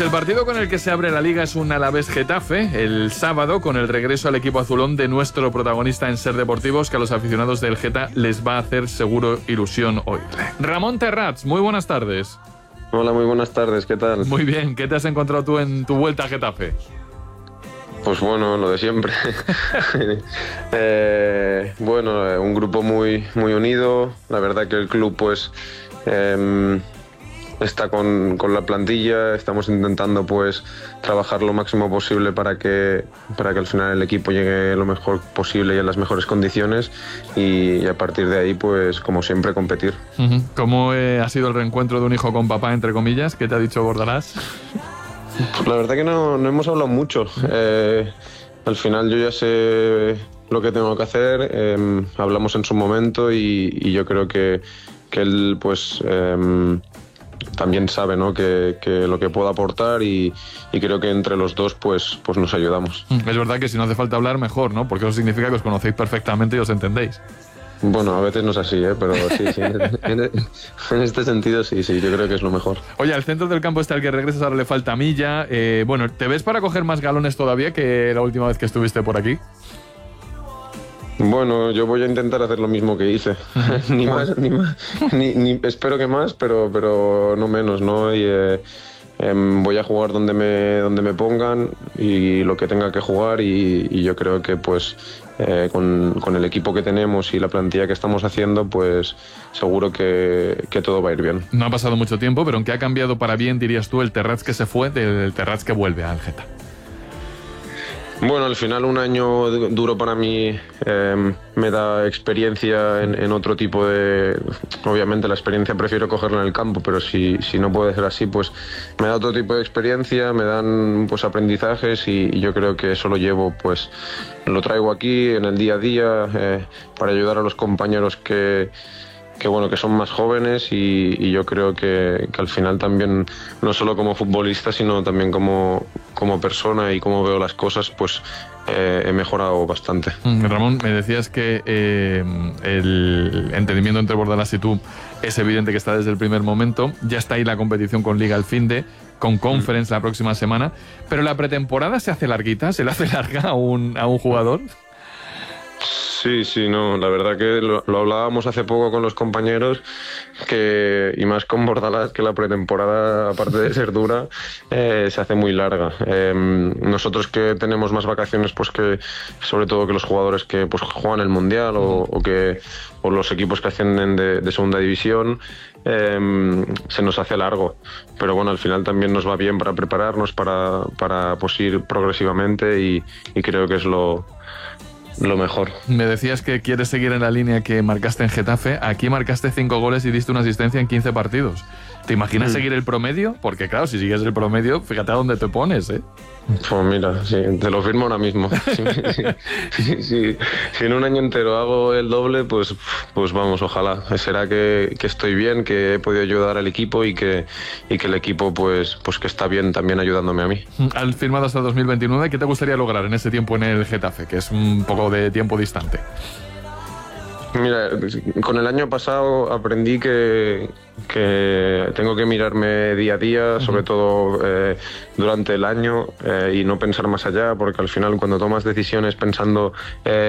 Pues el partido con el que se abre la Liga es un Alavés-Getafe, el sábado, con el regreso al equipo azulón de nuestro protagonista en Ser Deportivos, que a los aficionados del Geta les va a hacer seguro ilusión oírle. Ramón Terrats, muy buenas tardes. Hola, muy buenas tardes, ¿qué tal? Muy bien, ¿qué te has encontrado tú en tu vuelta a Getafe? Pues bueno, lo de siempre. Bueno, un grupo muy unido. La verdad que el club pues está con la plantilla. Estamos intentando pues trabajar lo máximo posible para que al final el equipo llegue lo mejor posible y en las mejores condiciones, y a partir de ahí pues como siempre competir. ¿Cómo ha sido el reencuentro de un hijo con papá, entre comillas? ¿Qué te ha dicho Bordalás? Pues la verdad que no hemos hablado mucho. Al final yo ya sé lo que tengo que hacer. Hablamos en su momento y yo creo que él pues también sabe, ¿no? que lo que puedo aportar, y creo que entre los dos pues nos ayudamos. Es verdad que si no hace falta hablar, mejor, ¿no? Porque eso significa que os conocéis perfectamente y os entendéis. Bueno, a veces no es así, pero sí. En este sentido sí, yo creo que es lo mejor. Oye, al centro del campo está el que regresas, ahora le falta Milla. Bueno, ¿te ves para coger más galones todavía que la última vez que estuviste por aquí? Bueno, yo voy a intentar hacer lo mismo que hice. Ni más, ni espero que más, pero no menos, ¿no? Y voy a jugar donde me pongan y lo que tenga que jugar, y yo creo que pues con el equipo que tenemos y la plantilla que estamos haciendo, pues seguro que todo va a ir bien. No ha pasado mucho tiempo, pero ¿en qué ha cambiado para bien, dirías tú, el Terrats que se fue del Terrats que vuelve al Geta? Bueno, al final un año duro para mí me da experiencia en otro tipo de... Obviamente la experiencia prefiero cogerla en el campo, pero si no puede ser así, pues me da otro tipo de experiencia, me dan pues aprendizajes, y yo creo que eso lo llevo, pues lo traigo aquí en el día a día para ayudar a los compañeros que son más jóvenes, y yo creo que al final también, no solo como futbolista, sino también como persona y como veo las cosas, pues he mejorado bastante. Ramón, me decías que el entendimiento entre Bordalás y tú es evidente que está desde el primer momento. Ya está ahí la competición con Liga al finde, con Conference la próxima semana, pero la pretemporada se hace larguita, se le hace larga a un jugador. Sí, no, la verdad que lo hablábamos hace poco con los compañeros, y más con Bordalás, que la pretemporada, aparte de ser dura, se hace muy larga. Nosotros que tenemos más vacaciones, pues que sobre todo que los jugadores que pues juegan el Mundial o los equipos que ascienden de segunda división, se nos hace largo, pero bueno, al final también nos va bien para prepararnos, para pues ir progresivamente, y creo que es lo mejor. Me decías que quieres seguir en la línea que marcaste en Getafe. Aquí marcaste 5 goles y diste una asistencia en 15 partidos. ¿Te imaginas seguir el promedio? Porque claro, si sigues el promedio, fíjate a dónde te pones, ¿eh? Pues mira, sí, te lo firmo ahora mismo. Si en un año entero hago el doble, pues vamos, ojalá. Será que estoy bien, que he podido ayudar al equipo, y que el equipo pues que está bien también ayudándome a mí. Has firmado hasta 2029. ¿Qué te gustaría lograr en ese tiempo en el Getafe, que es un poco de tiempo distante? Mira, con el año pasado aprendí que tengo que mirarme día a día, sobre todo durante el año, y no pensar más allá, porque al final cuando tomas decisiones pensando